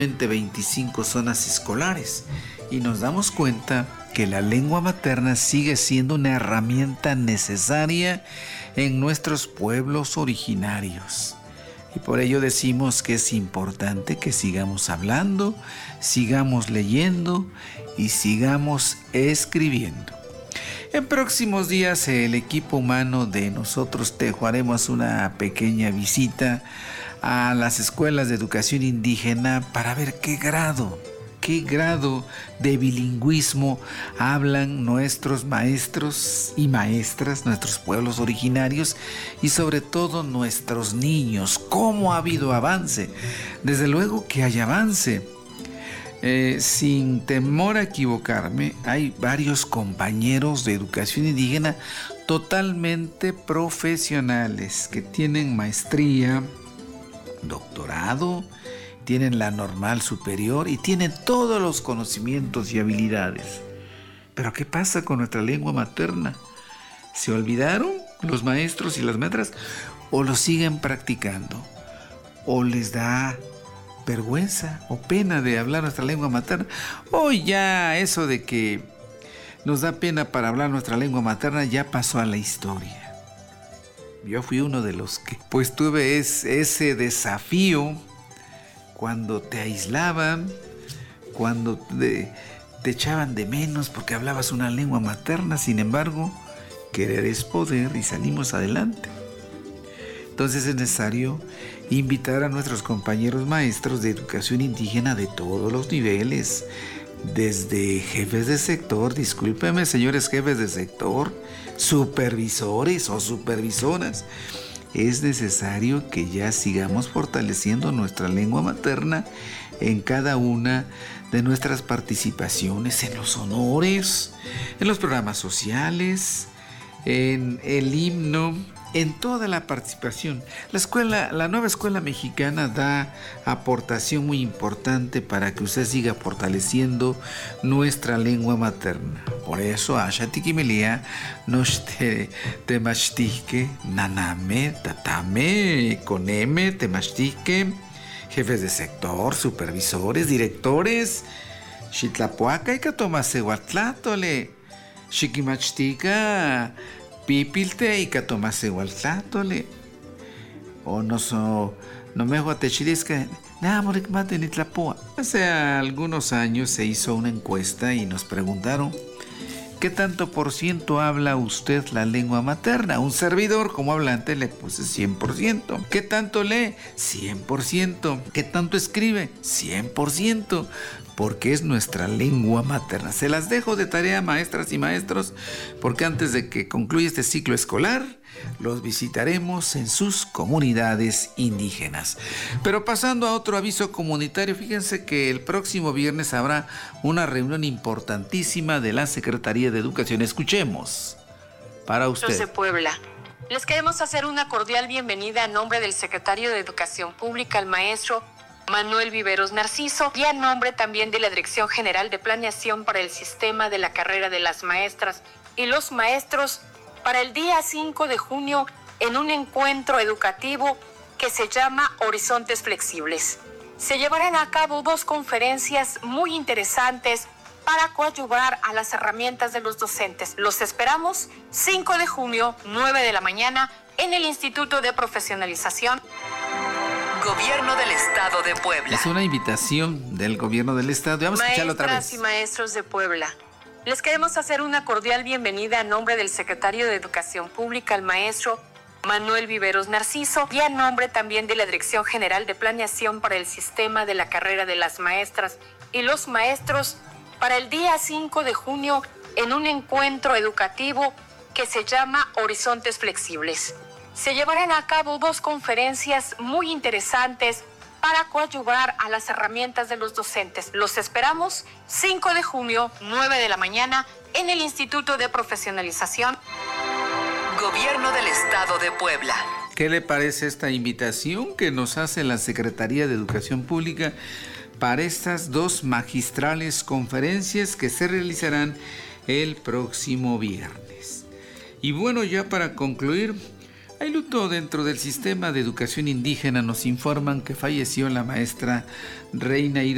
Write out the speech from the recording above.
25 zonas escolares y nos damos cuenta que la lengua materna sigue siendo una herramienta necesaria en nuestros pueblos originarios. Y por ello decimos que es importante que sigamos hablando, sigamos leyendo y sigamos escribiendo. En próximos días el equipo humano de Nosotros Tejo haremos una pequeña visita a las escuelas de educación indígena para ver qué grado de bilingüismo hablan nuestros maestros y maestras, nuestros pueblos originarios y sobre todo nuestros niños. ¿Cómo ha habido avance? Desde luego que hay avance. Sin temor a equivocarme, hay varios compañeros de educación indígena totalmente profesionales que tienen maestría, doctorado, tienen la normal superior y tienen todos los conocimientos y habilidades. Pero ¿qué pasa con nuestra lengua materna? ¿Se olvidaron los maestros y las maestras o lo siguen practicando? ¿O les da vergüenza o pena de hablar nuestra lengua materna? Hoy ya eso de que nos da pena para hablar nuestra lengua materna ya pasó a la historia. Yo fui uno de los que pues tuve ese desafío cuando te aislaban, cuando te echaban de menos porque hablabas una lengua materna. Sin embargo, querer es poder y salimos adelante. Entonces es necesario invitar a nuestros compañeros maestros de educación indígena de todos los niveles, desde jefes de sector, discúlpeme señores jefes de sector, supervisores o supervisoras. Es necesario que ya sigamos fortaleciendo nuestra lengua materna en cada una de nuestras participaciones, en los honores, en los programas sociales, en el himno, en toda la participación. La nueva escuela mexicana da aportación muy importante para que usted siga fortaleciendo nuestra lengua materna. Por eso, Ashatikimelia, nos temachtique, naname, tatame, coneme, temachtique, jefes de sector, supervisores, directores, Xitlapuaca y Catomacehuatlátole, Xiquimachtica, Pipilte y Catomacehuatlátole, o no me guatechilisca, mate ni tlapua. Hace algunos años se hizo una encuesta y nos preguntaron ¿qué tanto por ciento habla usted la lengua materna? Un servidor como hablante le puse 100%. ¿Qué tanto lee? 100%. ¿Qué tanto escribe? 100%. Porque es nuestra lengua materna. Se las dejo de tarea, maestras y maestros, porque antes de que concluya este ciclo escolar, los visitaremos en sus comunidades indígenas. Pero pasando a otro aviso comunitario, fíjense que el próximo viernes habrá una reunión importantísima de la Secretaría de Educación. Escuchemos para usted. De Puebla. Les queremos hacer una cordial bienvenida a nombre del Secretario de Educación Pública, el maestro Manuel Viveros Narciso, y a nombre también de la Dirección General de Planeación para el Sistema de la Carrera de las Maestras y los Maestros, para el día 5 de junio en un encuentro educativo que se llama Horizontes Flexibles. Se llevarán a cabo 2 conferencias muy interesantes para coadyuvar a las herramientas de los docentes. Los esperamos 5 de junio, 9 de la mañana, en el Instituto de Profesionalización. Gobierno del Estado de Puebla. Es una invitación del Gobierno del Estado. Vamos a escucharlo otra vez. Maestras y maestros de Puebla. Les queremos hacer una cordial bienvenida a nombre del Secretario de Educación Pública, el maestro Manuel Viveros Narciso, y a nombre también de la Dirección General de Planeación para el Sistema de la Carrera de las Maestras y los Maestros, para el día 5 de junio en un encuentro educativo que se llama Horizontes Flexibles. Se llevarán a cabo 2 conferencias muy interesantes para coadyuvar a las herramientas de los docentes. Los esperamos 5 de junio, 9 de la mañana, en el Instituto de Profesionalización. Gobierno del Estado de Puebla. ¿Qué le parece esta invitación que nos hace la Secretaría de Educación Pública para estas 2 magistrales conferencias que se realizarán el próximo viernes? Y bueno, ya para concluir, hay luto dentro del sistema de educación indígena. Nos informan que falleció la maestra Reina